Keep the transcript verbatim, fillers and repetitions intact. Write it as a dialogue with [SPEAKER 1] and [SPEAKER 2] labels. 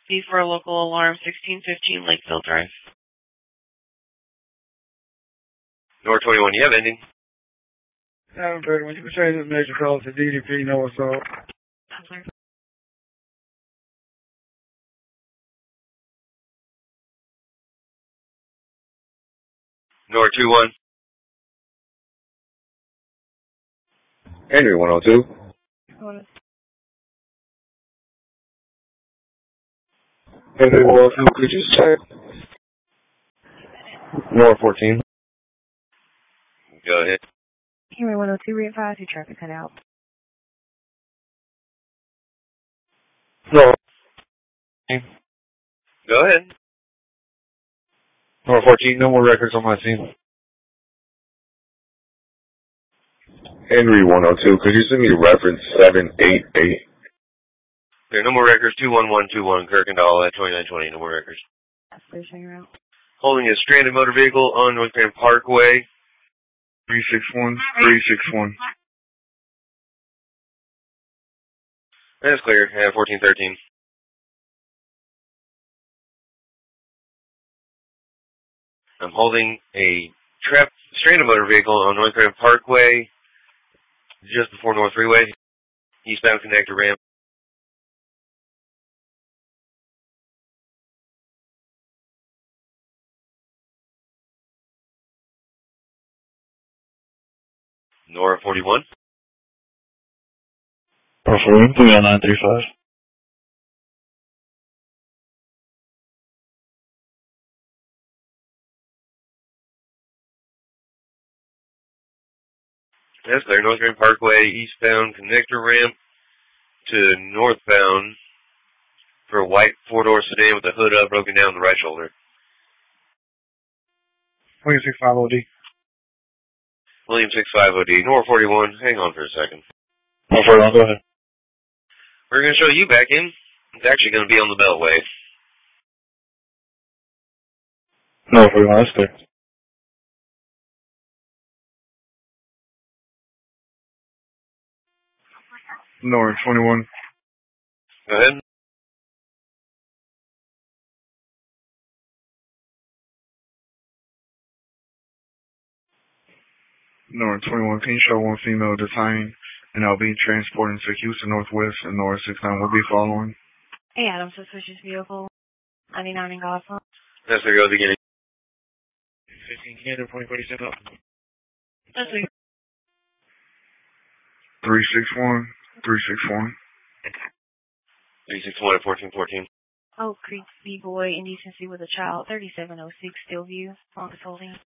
[SPEAKER 1] B for a local alarm, sixteen fifteen Lakeville Drive.
[SPEAKER 2] North twenty-one, you have ending.
[SPEAKER 3] seven thirty, when you can say this major call to D D P, no assault.
[SPEAKER 2] North two one. Henry one oh two.
[SPEAKER 3] Henry one oh two, could you say?
[SPEAKER 2] North fourteen. Go ahead.
[SPEAKER 4] Henry one oh two, re-advise your traffic cut out.
[SPEAKER 3] No.
[SPEAKER 2] Go ahead.
[SPEAKER 3] North fourteen, no more records on my scene.
[SPEAKER 5] Henry one oh two, could you send me reference seven eight eight?
[SPEAKER 2] There are no more records, two one one two one, Kirkendall at twenty-nine twenty, no more records. Holding a stranded motor vehicle on North Grand Parkway.
[SPEAKER 3] three six one, three six one.
[SPEAKER 2] That's clear, at fourteen thirteen. I'm holding a trapped stranded motor vehicle on North Grand Parkway, just before North Freeway, eastbound connector ramp. Nora forty-one.
[SPEAKER 3] Nora forty-one, three oh nine three five.
[SPEAKER 2] That's clear, North Grand Parkway, eastbound connector ramp to northbound for a white four-door sedan with the hood up, broken down the right shoulder.
[SPEAKER 3] William six five O D.
[SPEAKER 2] William six five O D. Nora forty-one, hang on for a second.
[SPEAKER 3] Nora forty-one, go ahead.
[SPEAKER 2] We're going to show you back in. It's actually going to be on the Beltway.
[SPEAKER 3] Nora forty-one, that's clear. Nora twenty-one.
[SPEAKER 2] Go ahead.
[SPEAKER 3] Nora twenty-one, can you show one female detained and I'll be transporting to Houston Northwest and Nora sixty-nine will be following?
[SPEAKER 4] Hey, Adam, suspicious vehicle, ninety-nine in Gotham.
[SPEAKER 2] That's the go beginning.
[SPEAKER 3] fifteen Canada, point forty-seven.
[SPEAKER 1] That's it.
[SPEAKER 3] three six one, three six one.
[SPEAKER 2] three six one at fourteen fourteen.
[SPEAKER 4] Oak Creek B-Boy, indecency with a child, thirty-seven oh six Stillview, Longest Holding.